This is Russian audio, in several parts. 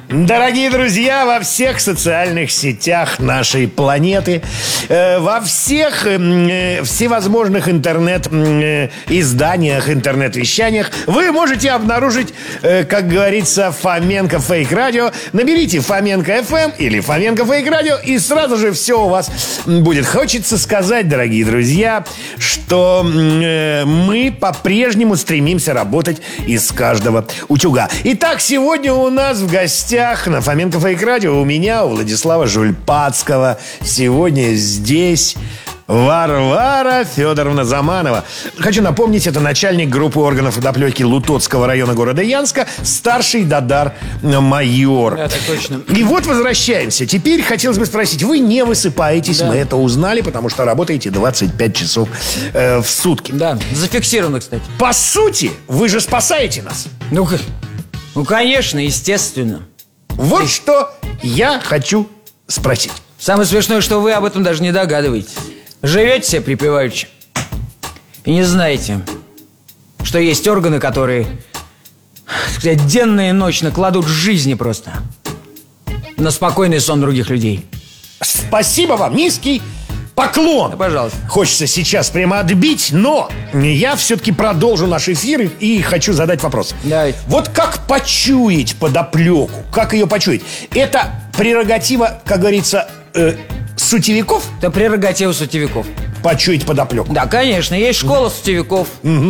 Дорогие друзья, во всех социальных сетях нашей планеты, во всех всевозможных интернет-изданиях, интернет-вещаниях вы можете обнаружить, как говорится, Фоменко Фейк Радио. Наберите Фоменко ФМ или Фоменко Фейк Радио, и сразу же все у вас будет. Хочется сказать, дорогие друзья, что мы по-прежнему стремимся работать из каждого утюга. Итак, сегодня у нас в гостях на Фоменко Фейк Радио у меня, у Владислава Жульпацкого, сегодня здесь Варвара Федоровна Заманова. Хочу напомнить, это начальник группы органов водоплеки Лутоцкого района города Янска, старший Дадар-майор. Это точно. И вот возвращаемся. Теперь хотелось бы спросить, вы не высыпаетесь, мы это узнали, потому что работаете 25 часов в сутки. Да, зафиксировано, кстати. По сути, вы же спасаете нас. Ну, конечно, естественно. Вот что я хочу спросить. Самое смешное, что вы об этом даже не догадываетесь. Живете себе припеваючи и не знаете, что есть органы, которые, так сказать, денно и ночно кладут жизни просто на спокойный сон других людей. Спасибо вам, низкий поклон. Да, пожалуйста. Хочется сейчас прямо отбить, но я все-таки продолжу наш эфир и хочу задать вопрос. Давайте. Вот как почуять подоплеку? Как ее почуять? Это прерогатива, как говорится, сутевиков? Это прерогатива сутевиков. Почуять подоплеку? Да, конечно, есть школа сутевиков.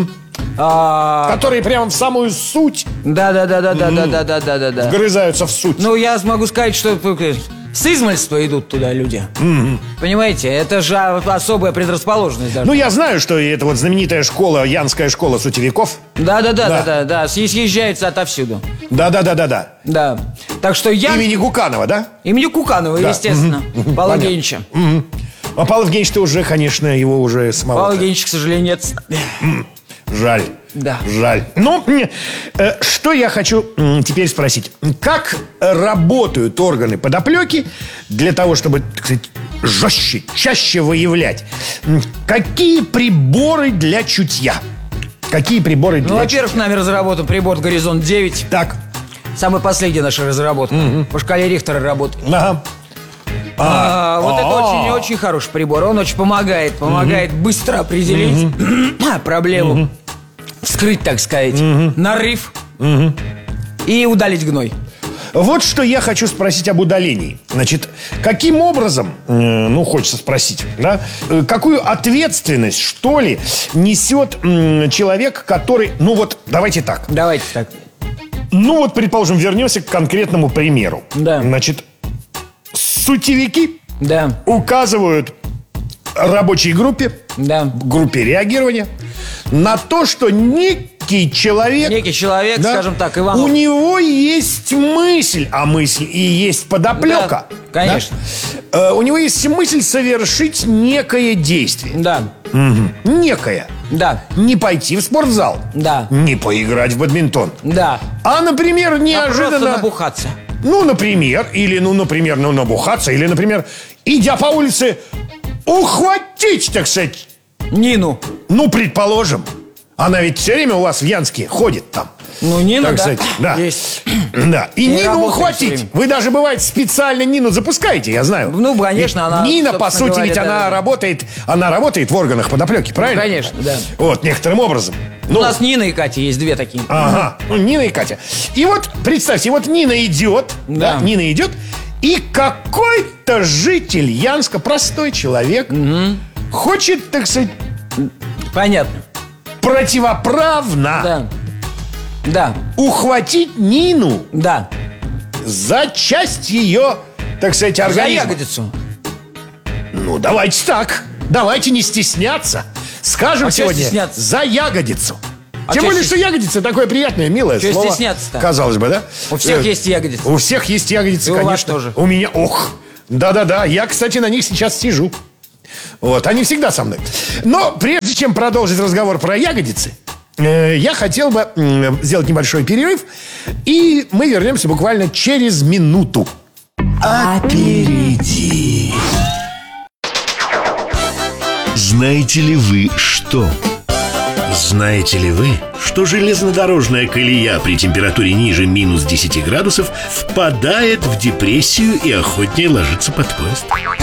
Которые прямо в самую суть Да. вгрызаются в суть. Ну, я могу сказать, что с измальства идут туда люди. Понимаете, это же особая предрасположенность даже. Ну, я знаю, что это вот знаменитая школа, Янская школа сутевиков. Да, съезжаются отовсюду. Да. Да. Так что я... Имени Гуканова, да? Имени Куканова, Да. естественно. Павла Евгеньевича. А Павел Евгеньевич-то уже, конечно, его уже самого. Павла Евгеньевича, к сожалению, нет. Жаль. Да. Жаль. Ну, что я хочу теперь спросить. Как работают органы подоплеки для того, чтобы, так сказать, жестче, чаще выявлять? Какие приборы для чутья? Какие приборы для Во-первых, нами разработан прибор «Горизонт-9». Так. Самый последний наша разработка. По шкале Рихтера работает. Ага. Вот это очень-очень хороший прибор. Он очень помогает быстро определить проблему, вскрыть, так сказать, нарыв и удалить гной. Вот что я хочу спросить об удалении. Значит, каким образом, хочется спросить, да, какую ответственность, что ли, несет человек, который, давайте так. Давайте так. Предположим, вернемся к конкретному примеру. Да. Значит, сутевики Да. указывают рабочей группе, группе реагирования, на то, что некий человек, скажем так, Иванов. у него есть мысль, а мысль и есть подоплека. Да, конечно. Да? У него есть мысль совершить некое действие. Да. Некое. Да. Не пойти в спортзал. Да. Не поиграть в бадминтон. Да. А, например, Просто неожиданно... набухаться. Например, набухаться, или, например, идя по улице, ухватить, так сказать, Нину. предположим. Она ведь все время у вас в Янске ходит там. Нина, так да. сказать, да. Есть. Да. И Не Нину работает всё ухватить. время. Вы даже, бывает, специально Нину запускаете, я знаю. Конечно, она... Нина, по собственно сути, говоря, ведь да. она работает в органах подоплеки, правильно? Конечно, да. Вот, некоторым образом. У нас Нина и Катя есть, две такие. Ага, Нина и Катя. И вот, представьте, вот Нина идет, Нина идет, и какой-то житель Янска, простой человек, хочет, так сказать, Понятно. противоправно Да. ухватить Нину Да. за часть ее, так сказать, За организма. ягодицу. Давайте так. Давайте не стесняться. Скажем А чё сегодня стесняться? за ягодицу. А Тем чё более, что ягодица такое приятное, милое Чё слово. стесняться-то? Казалось бы, да? У всех есть ягодицы. У всех есть ягодицы, И у вас конечно. тоже. У меня, да. Я, кстати, на них сейчас сижу. Вот, они всегда со мной. Но прежде чем продолжить разговор про ягодицы, я хотел бы сделать небольшой перерыв, и мы вернемся буквально через минуту. Аперитив. Знаете ли вы что? Знаете ли вы, что железнодорожная колея при температуре ниже минус 10 градусов впадает в депрессию и охотнее ложится под поезд?